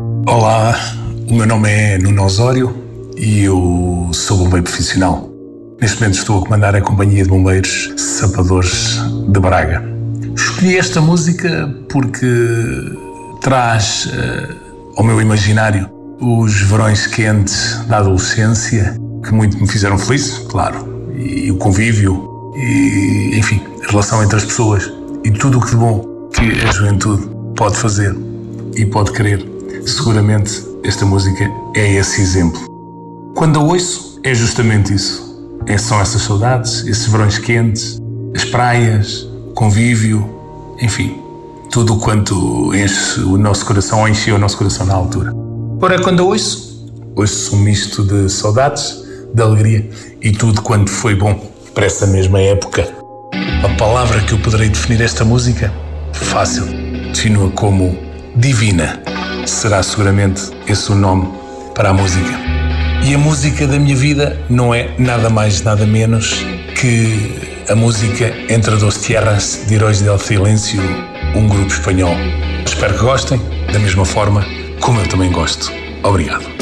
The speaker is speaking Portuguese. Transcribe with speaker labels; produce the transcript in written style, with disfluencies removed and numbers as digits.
Speaker 1: Olá, o meu nome é Nuno Osório e eu sou bombeiro profissional. Neste momento estou a comandar a Companhia de Bombeiros Sapadores de Braga. Escolhi esta música porque traz ao meu imaginário os verões quentes da adolescência, que muito me fizeram feliz, claro, e o convívio, e enfim, a relação entre as pessoas e tudo o que de bom que a juventude pode fazer e pode querer. Seguramente esta música é esse exemplo. Quando a ouço, é justamente isso. São essas saudades, esses verões quentes, as praias, convívio, enfim, tudo quanto enche o nosso coração ou encheu o nosso coração na altura. Ora, quando a ouço um misto de saudades, de alegria e tudo quanto foi bom para essa mesma época. A palavra que eu poderei definir esta música? Fácil. Defino-a como divina. Será seguramente esse o nome para a música. E a música da minha vida não é nada mais, nada menos que a música Entre Dos Tierras de Heróis del Silencio, um grupo espanhol. Espero que gostem, da mesma forma como eu também gosto. Obrigado.